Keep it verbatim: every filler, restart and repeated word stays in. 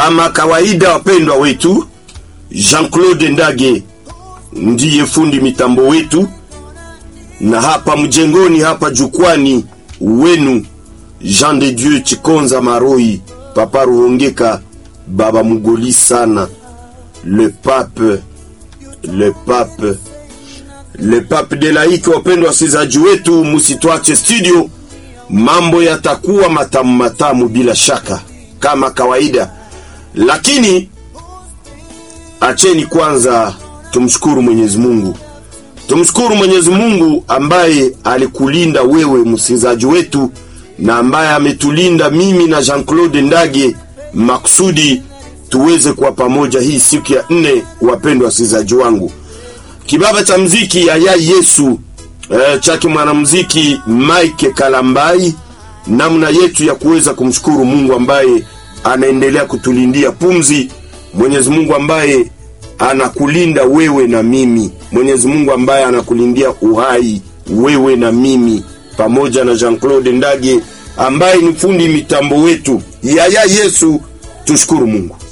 Kama kawaida, wapendwa wetu, Jean-Claude Ndage ndiye fundi mitambo wetu, na hapa mjengoni, hapa jukwani wenu, Jean de Dieu Chikonza Maroi, Papa Ruhongeka, Baba Mugoli sana, le pape, le pape, le pape de laiki. Wapendwa wasikilizaji wetu, msituache studio, mambo yatakuwa matamu matamu bila shaka kama kawaida, lakini acheni kwanza tumshukuru Mwenyezi Mungu. Tumshukuru Mwenyezi Mungu ambaye alikulinda wewe msikilizaji wetu, na ambaye ametulinda mimi na Jean-Claude Ndage maksudi tuweze kuwa pamoja hii siku ya nne. Wapendwa wasikilizaji wangu, kibaba cha muziki ya ya Yesu eh, chaki mwanamuziki Mike Kalambai, namna yetu ya kuweza kumshukuru Mungu ambaye anaendelea kutulindia pumzi, Mwenyezi Mungu ambaye anakulinda wewe na mimi, Mwenyezi Mungu ambaye anakulindia uhai wewe na mimi, pamoja na Jean-Claude Ndage ambaye ni fundi mitambo wetu. Yaya Yesu, tushukuru Mungu.